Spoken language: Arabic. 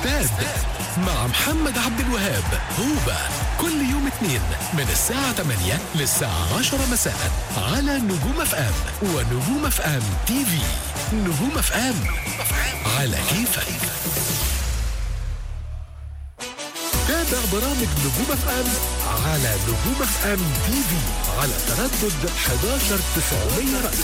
الاستاد مع محمد عبد الوهاب. هوبا كل يوم اثنين من الساعة 8 للساعة 10 مساء على نجوم اف ام ونجوم اف ام تي في. نجوم اف ام على كيفك. تابع برامج نجوم اف ام على نجوم اف ام تي في على تردد 11900 رأس.